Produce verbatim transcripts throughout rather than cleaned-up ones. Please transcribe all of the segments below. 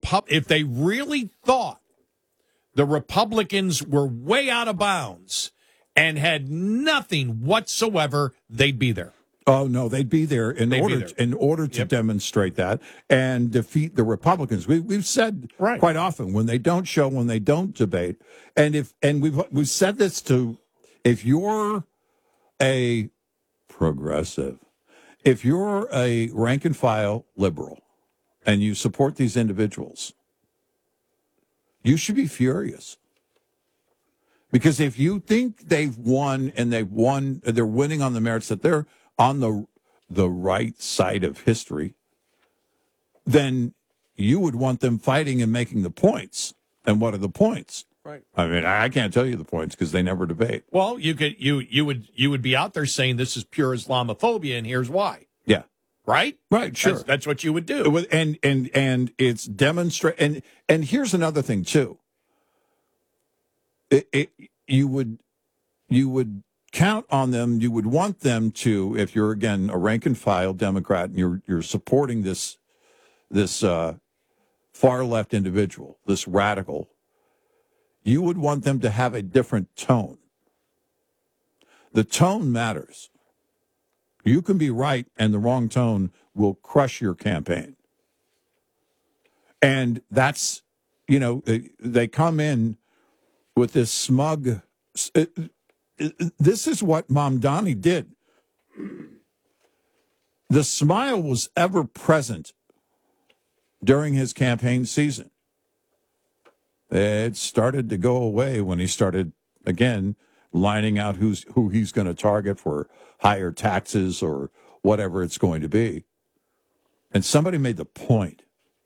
Repu- if they really thought the Republicans were way out of bounds and had nothing whatsoever, they'd be there. Oh no, they'd be there in They'd order be there. in order to Yep. demonstrate that and defeat the Republicans. We, we've said Right. quite often when they don't show, when they don't debate, and if and we've we've said this to, if you're a progressive, if you're a rank and file liberal, and you support these individuals, you should be furious. Because if you think they've won and they've won, they're winning on the merits that they're on the the right side of history, then you would want them fighting and making the points. And what are the points? Right. I mean, I can't tell you the points because they never debate. Well, you could you you would you would be out there saying this is pure Islamophobia, and here's why. Yeah. Right? Right, sure. That's, that's what you would do. With- And and and it's demonstrate and and here's another thing too. It, it you would you would count on them, you would want them to, if you're again a rank and file Democrat and you're you're supporting this this uh, far left individual, this radical, you would want them to have a different tone. The tone matters. You can be right and the wrong tone will crush your campaign. And that's, you know, they come in with this smug. This is what Mamdani did. The smile was ever present during his campaign season. It started to go away when he started, again, lining out who's who he's going to target for higher taxes or whatever it's going to be. And somebody made the point.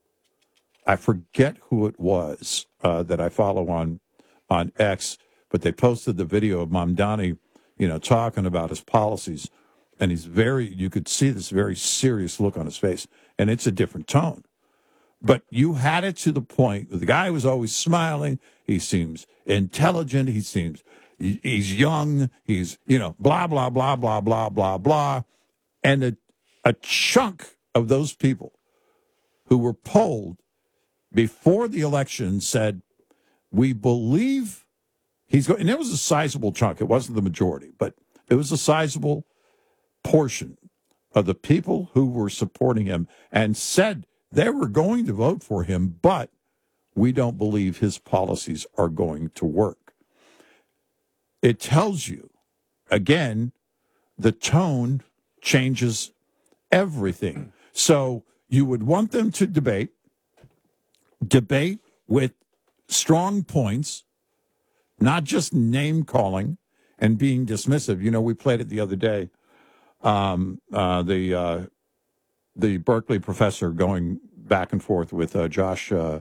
I forget who it was uh, that I follow on on X, but they posted the video of Mamdani, you know, talking about his policies, and he's very, you could see this very serious look on his face, and it's a different tone. But you had it to the point, the guy was always smiling, he seems intelligent, he seems, he, he's young, he's, you know, blah, blah, blah, blah, blah, blah, blah, and a, a chunk of those people who were polled before the election said, we believe he's going, and it was a sizable chunk. It wasn't the majority, but it was a sizable portion of the people who were supporting him and said they were going to vote for him, but we don't believe his policies are going to work. It tells you, again, the tone changes everything. So you would want them to debate, debate with strong points, not just name calling and being dismissive. You know, we played it the other day. Um, uh, the uh, the Berkeley professor going back and forth with uh, Josh, uh,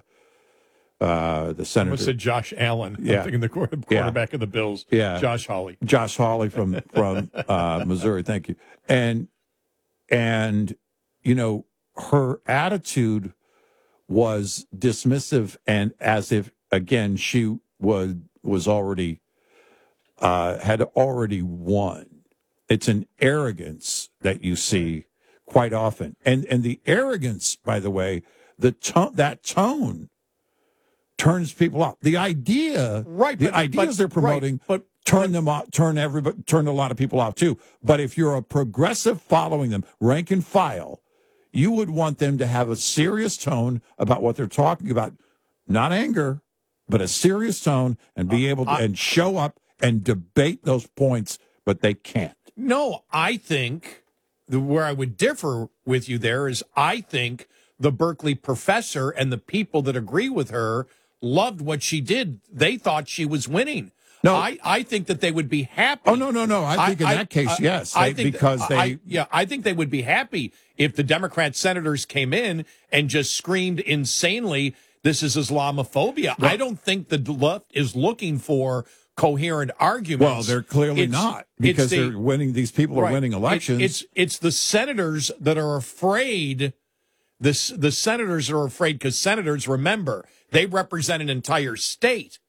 uh, the senator. I said Josh Allen. Yeah. I'm thinking the quarter- quarterback Yeah. of the Bills. Yeah. Josh Hawley. Josh Hawley from from uh, Missouri. Thank you. And and you know, her attitude was dismissive and as if, again, she was was already uh, had already won. It's an arrogance that you see quite often, and and the arrogance, by the way, the tone that tone turns people off. The idea, Right, The but- ideas but- they're promoting, right, but- turn them off, turn everybody, turn a lot of people off too. But if you're a progressive following them, rank and file, you would want them to have a serious tone about what they're talking about, not anger, but a serious tone, and be able to I- and show up and debate those points. But they can't. No, I think the, where I would differ with you there is I think the Berkeley professor and the people that agree with her loved what she did. They thought she was winning. No. I, I think that they would be happy. Oh no, no, no! I think in that case, I- yes, I they- think because they. I, yeah, I think they would be happy if the Democrat senators came in and just screamed insanely, "This is Islamophobia." Well- I don't think the left is looking for coherent arguments. well, they're clearly It's- not it's because the- they're winning. These people are Right. winning It- elections. it's it's the senators that are afraid. The s- the senators are afraid because senators, remember, they represent an entire state.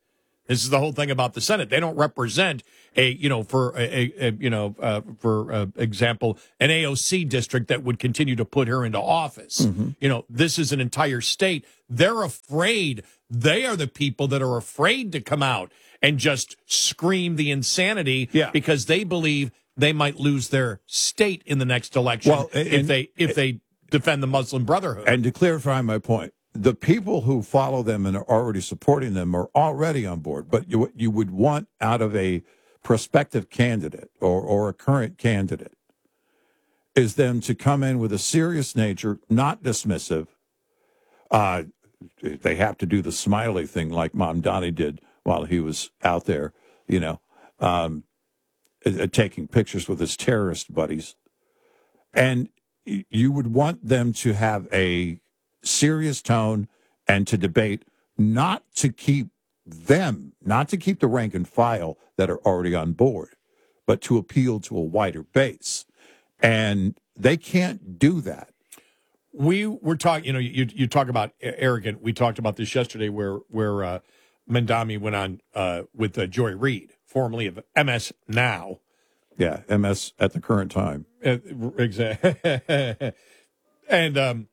This is the whole thing about the Senate. They don't represent a, you know, for a, a, a you know, uh, for uh, example, an A O C district that would continue to put her into office. Mm-hmm. You know, this is an entire state. They're afraid. They are the people that are afraid to come out and just scream the insanity yeah. because they believe they might lose their state in the next election well, and, if they if they defend the Muslim Brotherhood. And to clarify my point, the people who follow them and are already supporting them are already on board. But you, you would want out of a prospective candidate or, or a current candidate is them to come in with a serious nature, not dismissive. Uh, they have to do the smiley thing like Mamdani did while he was out there, you know, um, uh, taking pictures with his terrorist buddies. And you would want them to have a serious tone and to debate, not to keep them, not to keep the rank and file that are already on board, but to appeal to a wider base. And they can't do that. We were talking, you know, you you talk about arrogant. We talked about this yesterday where where uh, Mamdani went on uh, with uh, Joy Reid, formerly of M S Now. Yeah, M S at the current time. Uh, exactly. And um,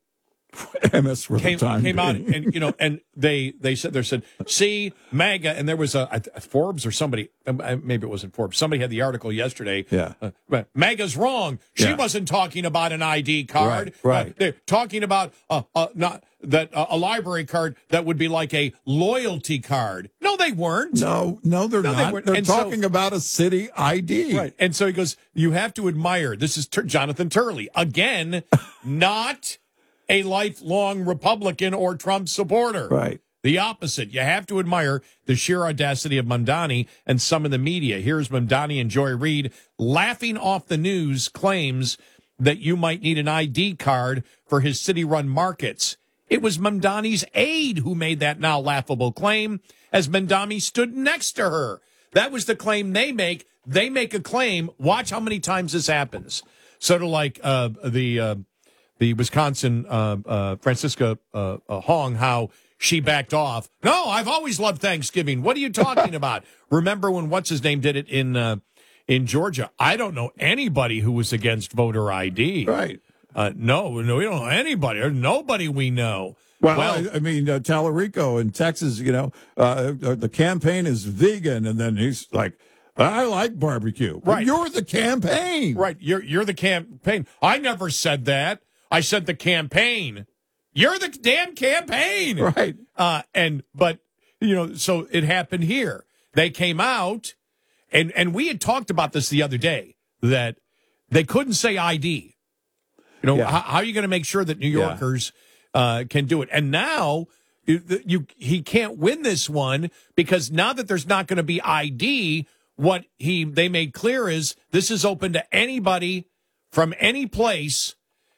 M S for came, the time came out being. and you know and they they said they said see MAGA, and there was a, a Forbes or somebody, maybe it wasn't Forbes, somebody had the article yesterday. Yeah, uh, MAGA's wrong. She yeah. wasn't talking about an I D card. Right, right. Uh, they're talking about uh, uh, not that uh, a library card that would be like a loyalty card. No, they weren't. No, no, they're no, not. They they're and talking so, about a city I D. Right. And so he goes, you have to admire. This is Tur- Jonathan Turley again, not a lifelong Republican or Trump supporter. Right. The opposite. You have to admire the sheer audacity of Mamdani and some of the media. Here's Mamdani and Joy Reid laughing off the news claims that you might need an I D card for his city-run markets. It was Mamdani's aide who made that now laughable claim as Mamdani stood next to her. That was the claim they make. They make a claim. Watch how many times this happens. Sort of like uh, the... Uh, The Wisconsin uh, uh, Francisca uh, uh, Hong, how she backed off. No, I've always loved Thanksgiving. What are you talking about? Remember when what's his name did it in uh, in Georgia? I don't know anybody who was against voter I D. Right. Uh, no, no, we don't know anybody. There's nobody we know. Well, well I, I mean, uh, Tallarico in Texas, you know, uh, the campaign is vegan, and then he's like, I like barbecue. Right. You're the campaign. Right. You're you're the campaign. I never said that. I said the campaign. You're the damn campaign. Right. Uh, and, but, you know, so it happened here. They came out, and, and we had talked about this the other day, that they couldn't say I D. You know, Yeah. how, how are you going to make sure that New Yorkers yeah. uh, can do it? And now you, you he can't win this one because now that there's not going to be I D, what he they made clear is this is open to anybody from any place,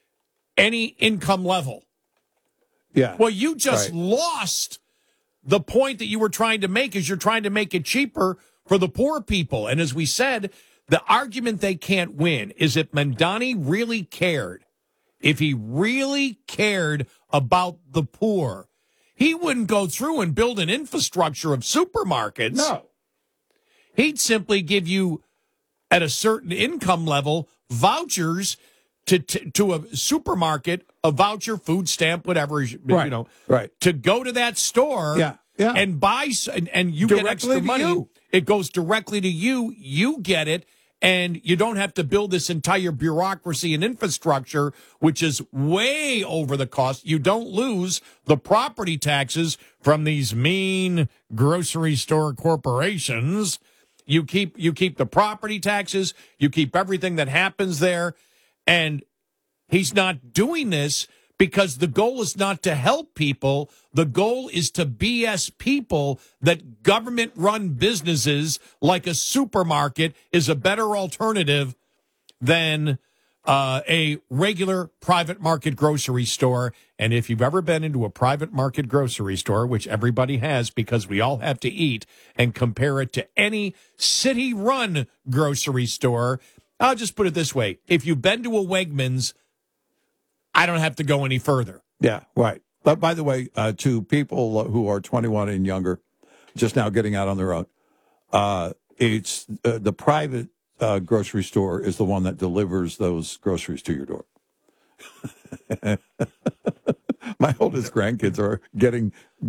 any income level. Yeah. Well, you just right. lost the point that you were trying to make is you're trying to make it cheaper for the poor people. And as we said, the argument they can't win is if Mamdani really cared, if he really cared about the poor, he wouldn't go through and build an infrastructure of supermarkets. No. He'd simply give you, at a certain income level, vouchers to to, to a supermarket, a voucher, food stamp, whatever, right. you know, right. to go to that store yeah. Yeah. and buy, and, and you directly get extra money. You. It goes directly to you. You get it, and you don't have to build this entire bureaucracy and infrastructure, which is way over the cost. You don't lose the property taxes from these mean grocery store corporations. You keep you keep the property taxes. You keep everything that happens there. And he's not doing this because the goal is not to help people. The goal is to B S people that government-run businesses like a supermarket is a better alternative than uh, a regular private market grocery store. And if you've ever been into a private market grocery store, which everybody has because we all have to eat, and compare it to any city-run grocery store, I'll just put it this way. If you've been to a Wegmans, I don't have to go any further. Yeah, right. But by the way, uh, to people who are twenty-one and younger, just now getting out on their own. Uh, it's uh, the private uh, grocery store is the one that delivers those groceries to your door. My oldest grandkids are getting